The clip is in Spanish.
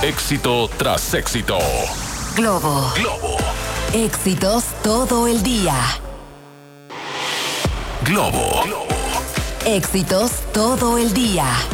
Éxito tras éxito. Globo. Éxitos todo el día. Globo. Éxitos todo el día.